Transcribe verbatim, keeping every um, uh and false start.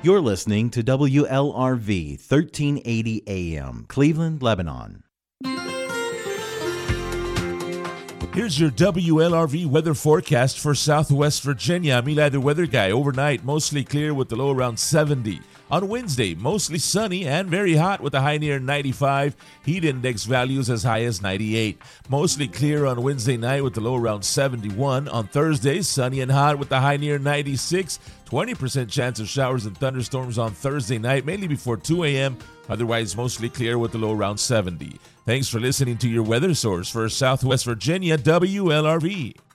You're listening to W L R V thirteen eighty A M, Cleveland, Lebanon. Here's your W L R V weather forecast for Southwest Virginia. I'm Eli, the weather guy. Overnight, mostly clear with the low around seventy. On Wednesday, mostly sunny and very hot with a high near ninety-five. Heat index values as high as ninety-eight. Mostly clear on Wednesday night with the low around seventy-one. On Thursday, sunny and hot with the high near ninety-six. twenty percent chance of showers and thunderstorms on Thursday night, mainly before two a.m. Otherwise, mostly clear with the low around seventy. Thanks for listening to your weather source for Southwest Virginia, W L R V.